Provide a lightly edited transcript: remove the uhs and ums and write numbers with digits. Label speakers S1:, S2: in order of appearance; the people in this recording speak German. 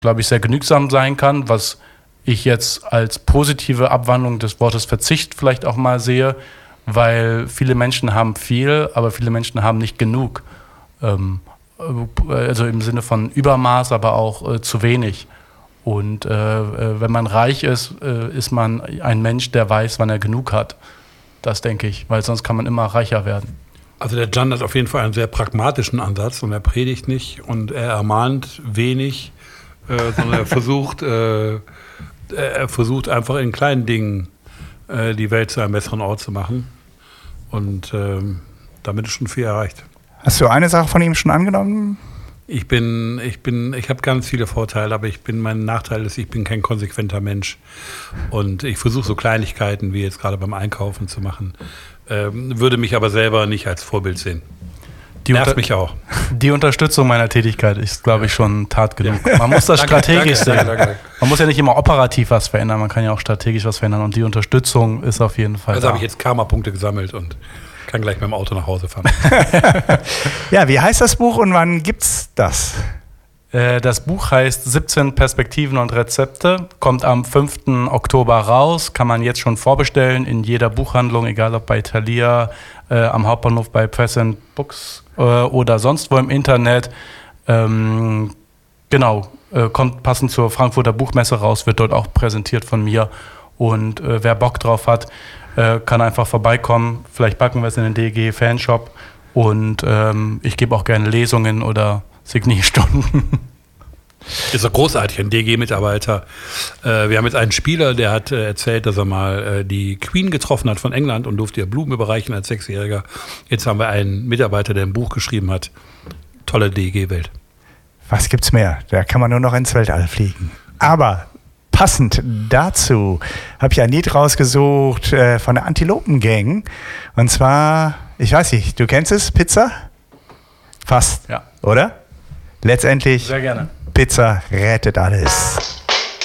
S1: glaube ich, sehr genügsam sein kann, was ich jetzt als positive Abwandlung des Wortes Verzicht vielleicht auch mal sehe, weil viele Menschen haben viel, aber viele Menschen haben nicht genug. Also im Sinne von Übermaß, aber auch zu wenig. Und wenn man reich ist, ist man ein Mensch, der weiß, wann er genug hat. Das denke ich, weil sonst kann man immer reicher werden.
S2: Also der Can hat auf jeden Fall einen sehr pragmatischen Ansatz und er predigt nicht und er ermahnt wenig, sondern er versucht einfach in kleinen Dingen die Welt zu einem besseren Ort zu machen. Und damit ist schon viel erreicht.
S3: Hast du eine Sache von ihm schon angenommen?
S2: Ich habe ganz viele Vorteile, aber mein Nachteil ist, ich bin kein konsequenter Mensch. Und ich versuche so Kleinigkeiten wie jetzt gerade beim Einkaufen zu machen, würde mich aber selber nicht als Vorbild sehen. Nervt mich auch.
S1: Die Unterstützung meiner Tätigkeit ist, glaube ich, schon Tat genug. Man muss das strategisch sehen. Danke. Man muss ja nicht immer operativ was verändern, man kann ja auch strategisch was verändern. Und die Unterstützung ist auf jeden Fall
S2: Also habe ich jetzt Karma-Punkte gesammelt und kann gleich mit dem Auto nach Hause fahren.
S3: Ja, wie heißt das Buch und wann gibt's das?
S1: Das Buch heißt 17 Perspektiven und Rezepte, kommt am 5. Oktober raus, kann man jetzt schon vorbestellen in jeder Buchhandlung, egal ob bei Thalia, am Hauptbahnhof bei Press & Books oder sonst wo im Internet. Kommt passend zur Frankfurter Buchmesse raus, wird dort auch präsentiert von mir. Und wer Bock drauf hat, kann einfach vorbeikommen. Vielleicht packen wir es in den DEG-Fanshop. Und ich gebe auch gerne Lesungen oder Signierstunden.
S2: Ist doch großartig, ein DG-Mitarbeiter. Wir haben jetzt einen Spieler, der hat erzählt, dass er mal die Queen getroffen hat von England und durfte ihr Blumen überreichen als 6-Jähriger. Jetzt haben wir einen Mitarbeiter, der ein Buch geschrieben hat. Tolle DG-Welt.
S3: Was gibt's mehr? Da kann man nur noch ins Weltall fliegen. Aber passend dazu habe ich ein Lied rausgesucht von der Antilopen-Gang. Und zwar, ich weiß nicht, du kennst es, Pizza? Fast,
S1: ja.
S3: Oder? Letztendlich,
S1: sehr gerne.
S3: Pizza rettet alles.